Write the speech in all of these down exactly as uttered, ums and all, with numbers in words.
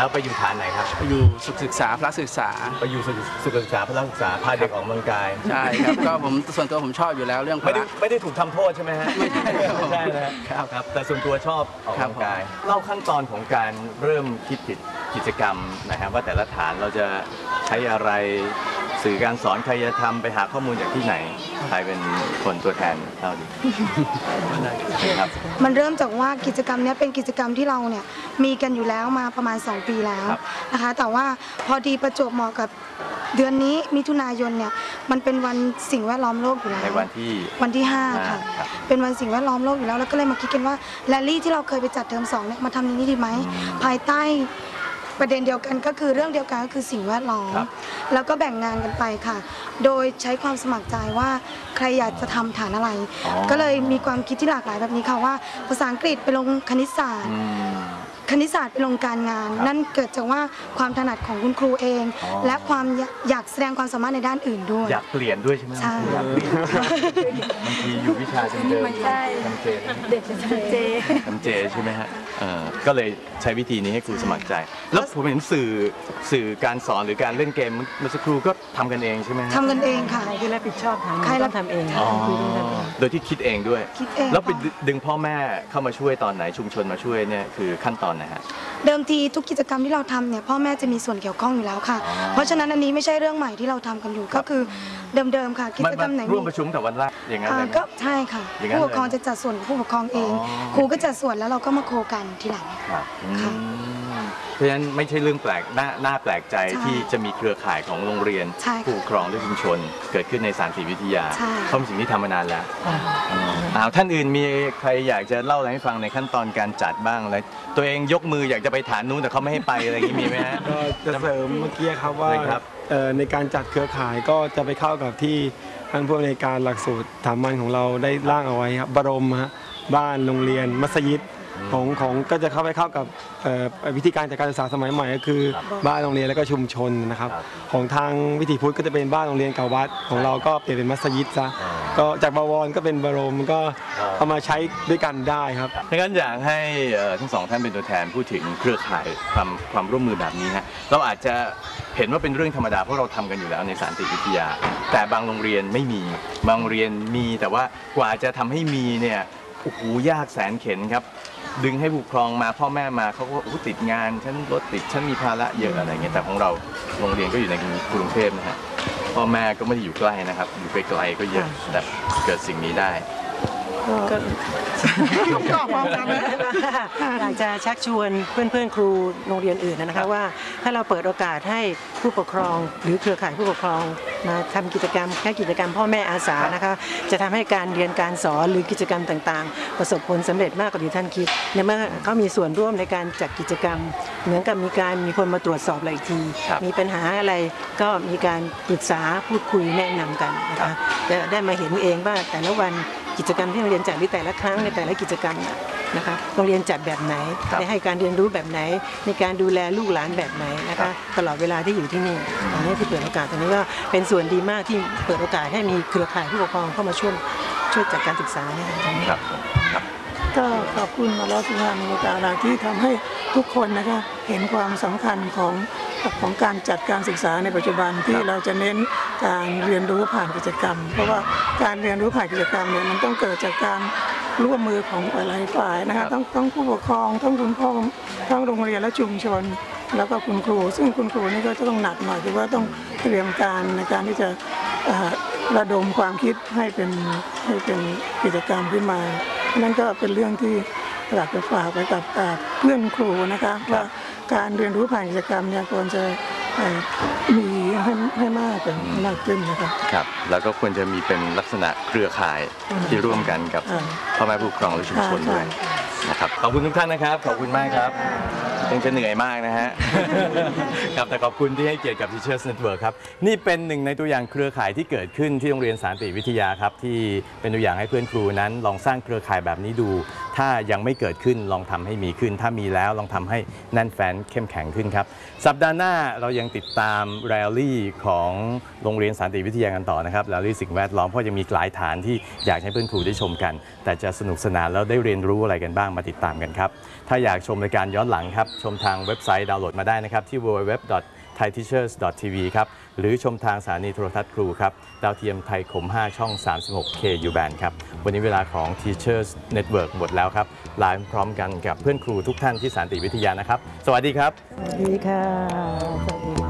แล้วไปอยู่ฐานไหนครับไปอยู่สุขศึกษาพระศึกษาไปอยู่สุขศึกษาพระศึกษาพาเด็กออกกำลังกายใช่ครับก็ผมส่วนตัวผมชอบอยู่แล้วเรื่องพละไม่ได้ไม่ได้ถูกทำโทษใช่ไหมฮะไม่ใช่ไม่ใช่นะครับครับแต่ส่วนตัวชอบออกกำลังกายเล่าขั้นตอนของการเริ่มคิดกิจกรรมนะครับว่าแต่ละฐานเราจะใช้อะไรสื่อการสอนใครจะทำไปหาข้อมูลจากที่ไหนใครเป็นคนตัวแทนเราดีครับมันเริ่มจากว่ากิจกรรมนี้เป็นกิจกรรมที่เราเนี่ยมีกันอยู่แล้วมาประมาณสองปีแล้วนะคะแต่ว่าพอดีประจวบเหมาะกับเดือนนี้มิถุนายนเนี่ยมันเป็นวันสิ่งแวดล้อมโลกอยู่แล้วในวันที่วันที่ห้าค่ะเป็นวันสิ่งแวดล้อมโลกอยู่แล้วแล้วก็เลยมาคิดกันว่าแรลลี่ที่เราเคยไปจัดเทอมสองเนี่ยมาทำอย่างนี้ดีไหมภายใต้ประเด็นเดียวกันก็คือเรื่องเดียวกันก็คือสิ่งแวดล้อมแล้วก็แบ่งงานกันไปค่ะโดยใช้ความสมัครใจว่าใครอยากจะทำฐานอะไรก็เลยมีความคิดที่หลากหลายแบบนี้ค่ะว่าภาษาอังกฤษไปลงคณิตศาสตร์คณิตศาสตร์ไปลงการงานนั่นเกิดจากว่าความถนัดของคุณครูเองและความอยากแสดงความสามารถในด้านอื่นด้วยอยากเปลี่ยนด้วยใช่ไหมใช่บางทีอยู่วิชาเดิมๆทำเจเด็กทำเจทำเจใช่ไหมฮะก็เลยใช้วิธีนี้ให้ครูสมัครใจแล้วผมเห็นสื่อสื่อการสอนหรือการเล่นเกมเมื่อสักครู่ก็ทำกันเองใช่ไหมทำกันเองค่ะใครที่รับผิดชอบทำใครต้องทำเองโดยที่คิดเองด้วยคิดเองแล้วไปดึงพ่อแม่เข้ามาช่วยตอนไหนชุมชนมาช่วยเนี่ยคือขั้นตอนไหนฮะเดิมทีทุกกิจกรรมที่เราทำเนี่ยพ่อแม่จะมีส่วนเกี่ยวข้องอยู่แล้วค่ะเพราะฉะนั้นอันนี้ไม่ใช่เรื่องใหม่ที่เราทำกันอยู่ก็คือเดิมๆค่ะกิจกรรมไหนร่วมประชุมแต่วันแรกอย่างนั้นเลยก็ใช่ค่ะผู้ปกครองจะจัดส่วนผู้ปกครองเองครูก็จัดส่วนแล้วเราก็มาโคกันทีหลังค่ะเพราะฉะนั้นไม่ใช่เรื่องแปลกน่าน่าแปลกใจที่จะมีเครือข่ายของโรงเรียนผู้ปกครองและชุมชนเกิดขึ้นในสันติวิทยาเพราะเป็นสิ่งที่ทำมานานแล้วท่านอื่นมีใครอยากจะเล่าอะไรให้ฟังในขั้นตอนการจัดบ้างอะไรตัวเองยกมืออยากจะไปฐานนู้นแต่เขาไม่ให้ไปอะไรอย่างนี้มีไหมฮะก็จะเสริมเมื่อกี้ครับว่าในการจัดเครือข่ายก็จะไปเข้ากับที่ท่านผู้อำนวยการหลักสูตรสามัญของเราได้ร่างเอาไว้ครับบรมฮะบ้านโรงเรียนมัสยิดของของก็จะเข้าไปเข้ากับวิธีการจัดการศึกษาสมัยใหม่ก็คือบ้านโรงเรียนแล้วก็ชุมชนนะครับของทางวิถีพุทธก็จะเป็นบ้านโรงเรียนเก่าวัดของเราก็เปลี่ยนเป็นมัสยิดซะก็จากบวรก็เป็นบรมก็เอามาใช้ด้วยกันได้ครับดังนั้นอยากให้ทั้งสองท่านเป็นตัวแทนพูดถึงเครือข่ายความความร่วมมือแบบนี้ฮะเราอาจจะเห็นว่าเป็นเรื่องธรรมดาเพราะเราทำกันอยู่แล้วในสันติวิทยาแต่บางโรงเรียนไม่มีบางโรงเรียนมีแต่ว่ากว่าจะทำให้มีเนี่ยโอ้โหยากแสนเข็ญครับดึงให้ผู้ปกครองมาพ่อแม่มาเขาก็ติดงานฉันรถติดฉันมีภาระเยอะอะไรเงี้ยแต่ของเราโรงเรียนก็อยู่ในกรุงเทพนะฮะพ่อแม่ก็ไม่ได้อยู่ใกล้นะครับอยู่ไกลๆก็เยอะแต่เกิดสิ่งนี้ได้ก็อยากจะชักชวนเพื่อนๆครูโรงเรียนอื่นนะคะว่าถ้าเราเปิดโอกาสให้ผู้ปกครองหรือเครือข่ายผู้ปกครองมาทำกิจกรรมแค่กิจกรรมพ่อแม่อาสานะคะจะทำให้การเรียนการสอนหรือกิจกรรมต่างๆประสบผลสำเร็จมากกว่าที่ท่านคิดในเมื่อเขามีส่วนร่วมในการจัดกิจกรรมเหมือนกับมีการมีคนมาตรวจสอบอะไรอีกทีมีปัญหาอะไรก็มีการปรึกษาพูดคุยแนะนำกันนะคะจะได้มาเห็นเองว่าแต่ละวันกิจกรรมที่โรงเรียนจัดในแต่ละครั้งในแต่ละกิจกรรมนะคะโรงเรียนจัดแบบไหนได้ให้การเรียนรู้แบบไหนในการดูแลลูกหลานแบบไหนนะคะตลอดเวลาที่อยู่ที่นี่อันนี้ที่เปิดโอกาสตรงนี้ก็เป็นส่วนดีมากที่เปิดโอกาสให้มีเครือข่ายผู้ปกครองเข้ามาช่วยช่วยจัดการศึกษาเนี่ยครับก็ขอบคุณอัลเลาะห์ซุบฮานะฮูวะตะอาลาที่ทำให้ทุกคนนะคะเห็นความสำคัญของของการจัดการศึกษาในปัจจุบันที่เราจะเน้นการเรียนรู้ผ่านกิจกรรมเพราะว่าการเรียนรู้ผ่านกิจกรรมเนี่ยมันต้องเกิดจากการร่วมมือของหลายฝ่ายนะคะทั้งทั้งผู้ปกครองทั้งคุณพ่อทั้งโรงเรียนและชุมชนแล้วก็คุณครูซึ่งคุณครูนี่ก็จะต้องหนักหน่อยคือว่าต้องเตรียมการในการที่จะระดมความคิดให้เป็นให้เป็นกิจกรรมขึ้นมานั่นก็เป็นเรื่องที่อยากจะฝากไปกับเพื่อนครูนะคะว่าการเรียนรู้ผ่านกิจกรรมเนี่ยควรจะมีให้ให้มากเป็นมากขึ้นนะครับครับแล้วก็ควรจะมีเป็นลักษณะเครือข่ายที่ร่วมกันกับพ่อแม่ผู้ปกครองและชุมชนด้วยนะครับขอบคุณทุกท่านนะครับขอบคุณมากครับคงจะเหนื่อยมากนะฮะครับแต่ขอบคุณที่ให้เกียรติกับ Teachers Network ครับนี่เป็นหนึ่งในตัวอย่างเครือข่ายที่เกิดขึ้นที่โรงเรียนสันติวิทยาครับที่เป็นตัวอย่างให้เพื่อนครูนั้นลองสร้างเครือข่ายแบบนี้ดูถ้ายังไม่เกิดขึ้นลองทำให้มีขึ้นถ้ามีแล้วลองทำให้แน่นแฟ้นเข้มแข็งขึ้นครับสัปดาห์หน้าเรายังติดตามแรลลี่ของโรงเรียนสันติวิทยากันต่อนะครับแรลลี่สิ่งแวดล้อมเพราะยังมีหลายฐานที่อยากให้เพื่อนครูได้ชมกันแต่จะสนุกสนานแล้วได้เรียนรู้อะไรกันบ้างมาติดตามกันครับถ้าอยากชมรายการย้อนหลังครับชมทางเว็บไซต์ดาวน์โหลดมาได้นะครับที่ ดับเบิลยู ดับเบิลยู ดับเบิลยู ดอท ไทยทีเชอร์ส ดอท ที วี ครับหรือชมทางสถานีโทรทัศน์ครูครับดาวเทียมไทยคมห้าช่อง สามสิบหก เค ยู Band ครับวันนี้เวลาของ Teachers Network หมดแล้วครับลาพร้อมกันกับเพื่อนครูทุกท่านที่สันติวิทยานะครับสวัสดีครับสวัสดีค่ะสวัสดีค่ะ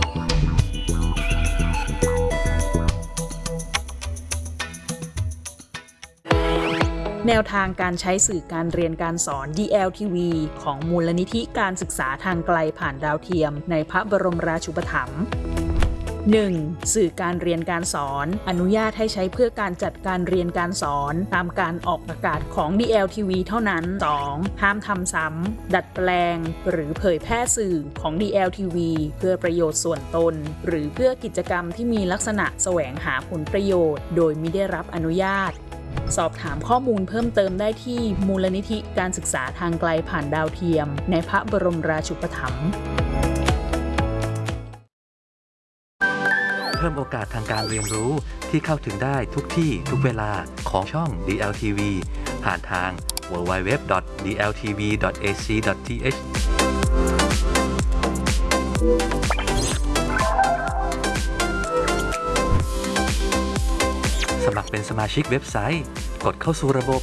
แนวทางการใช้สื่อการเรียนการสอน ดี แอล ที วี ของมูลนิธิการศึกษาทางไกลผ่านดาวเทียมในพระบรมราชูปถัมภ์ หนึ่ง. สื่อการเรียนการสอนอนุญาตให้ใช้เพื่อการจัดการเรียนการสอนตามการออกอากาศของ ดี แอล ที วี เท่านั้น สอง. ห้ามทำซ้ำดัดแปลงหรือเผยแพร่สื่อของ ดี แอล ที วี เพื่อประโยชน์ส่วนตนหรือเพื่อกิจกรรมที่มีลักษณะแสวงหาผลประโยชน์โดยมิได้รับอนุญาตสอบถามข้อมูลเพิ่มเติมได้ที่มูลนิธิการศึกษาทางไกลผ่านดาวเทียมในพระบรมราชูปถัมภ์เพิ่มโอกาสทางการเรียนรู้ที่เข้าถึงได้ทุกที่ทุกเวลาของช่อง ดี แอล ที วี ผ่านทาง ดับเบิลยู ดับเบิลยู ดับเบิลยู ดอท ดี แอล ที วี ดอท เอ ซี ดอท ที เอช สมัครเป็นสมาชิกเว็บไซต์กดเข้าสู่ระบบ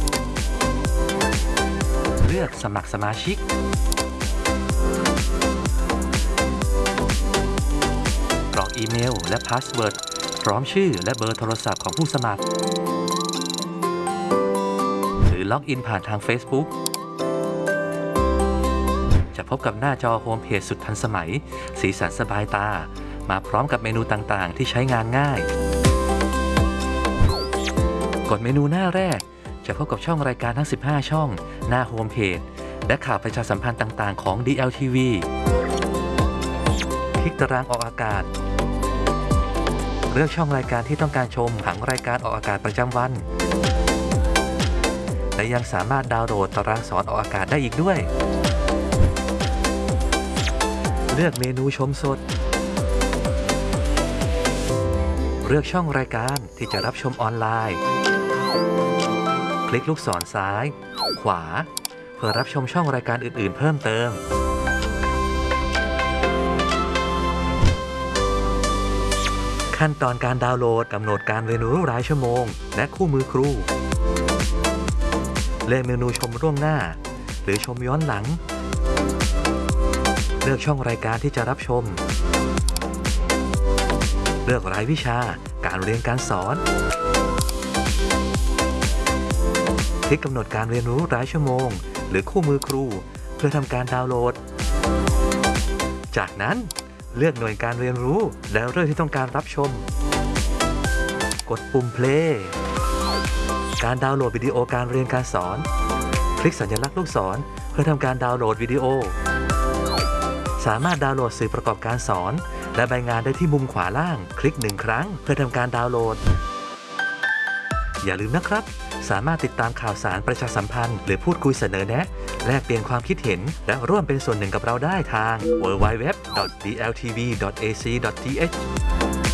เลือกสมัครสมาชิกกรอกอีเมลและพาสเวิร์ดพร้อมชื่อและเบอร์โทรศัพท์ของผู้สมัครหรือล็อกอินผ่านทาง Facebook จะพบกับหน้าจอโฮมเพจสุดทันสมัยสีสันสบายตามาพร้อมกับเมนูต่างๆที่ใช้งานง่ายกดเมนูหน้าแรกจะพบกับช่องรายการทั้งสิบห้าช่องหน้าโฮมเพจและข่าวประชาสัมพันธ์ต่างๆของ ดี แอล ที วี คลิกตารางออกอากาศเลือกช่องรายการที่ต้องการชมผังรายการออกอากาศประจำวันและยังสามารถดาวน์โหลดตารางสอนออกอากาศได้อีกด้วยเลือกเมนูชมสดเลือกช่องรายการที่จะรับชมออนไลน์คลิกลูกศรซ้ายขวาเพื่อรับชมช่องรายการอื่นๆเพิ่มเติมขั้นตอนการดาวน์โหลดกำหนดการเรียนรู้รายชั่วโมงและคู่มือครูเลือกเมนูชมล่วงหน้าหรือชมย้อนหลังเลือกช่องรายการที่จะรับชมเลือกรายวิชาการเรียนการสอนคลิกกำหนดการเรียนรู้รายชั่วโมงหรือคู่มือครูเพื่อทำการดาวน์โหลดจากนั้นเลือกหน่วยการเรียนรู้และเรื่องที่ต้องการรับชมกดปุ่ม play การดาวน์โหลดวิดีโอการเรียนการสอนคลิกสัญลักษณ์ลูกศรเพื่อทำการดาวน์โหลดวิดีโอสามารถดาวน์โหลดสื่อประกอบการสอนและใบงานได้ที่มุมขวาล่างคลิกหนึ่งครั้งเพื่อทำการดาวน์โหลดอย่าลืมนะครับสามารถติดตามข่าวสารประชาสัมพันธ์หรือพูดคุยเสนอแนะแลกเปลี่ยนความคิดเห็นและร่วมเป็นส่วนหนึ่งกับเราได้ทาง ดับเบิลยู ดับเบิลยู ดับเบิลยู ดอท ดี แอล ที วี ดอท เอ ซี ดอท ที เอช